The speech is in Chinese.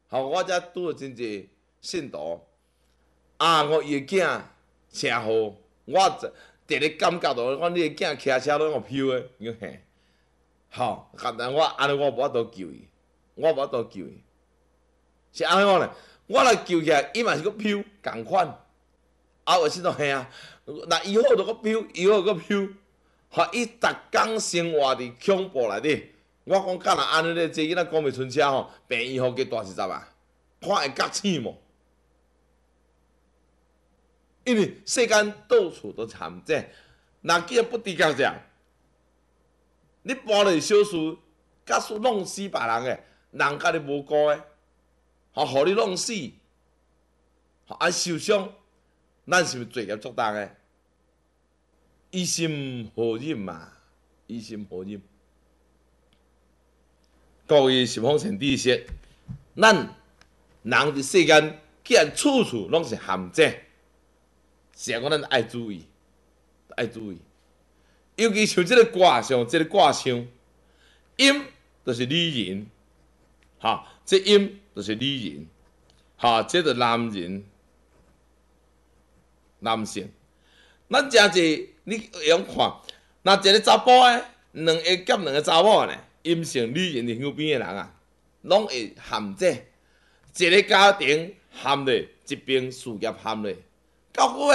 我遮拄着真济信徒，我伊个囝车祸，我直咧感觉到，我你个囝骑车拢有飘的，伊讲嘿，但我安尼我无法度救伊，我无法度救伊，是安尼呢？我来救起来，伊嘛是搁飘，共款。有诶时阵嘿啊，那以后就搁飘，以后搁飘，伊逐工生活伫恐怖内底。我讲，敢若安尼咧，这囡仔讲袂出车吼，病院加大10啊，看会觉醒无？因为世间到处都陷阱，若既然不知觉者，你搬落小事，假使弄死别人诶，人甲你无辜诶，互你弄死，受伤，咱是毋是罪孽作重诶？于心何忍嘛？于心何忍？各位是否先知识？咱人伫世间，既然处处拢是陷阱，是讲咱爱注意，爱注意。尤其像即个卦象，即个卦象，阴就是女人，这阴就是女人，这就男人，男性。咱诚济，你会用看，若一个查甫诶，两个兼两个查某呢，阴性女人伫乡边诶人啊，拢会陷阱。一个家庭陷咧，一边事业陷咧，到尾